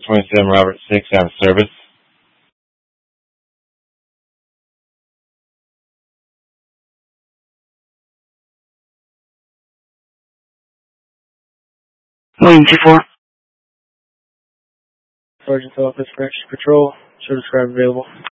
27 Robert 6 out of service. William 2-4. Sergeant's Office for Extra Patrol. Service drive available.